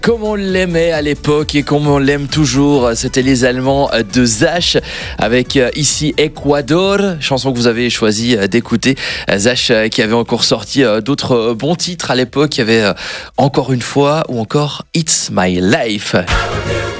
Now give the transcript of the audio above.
Comme on l'aimait à l'époque et comme on l'aime toujours, c'était les Allemands de Zach avec ici Ecuador, chanson que vous avez choisi d'écouter. Zach qui avait encore sorti d'autres bons titres à l'époque, il y avait Encore une fois ou encore It's My Life.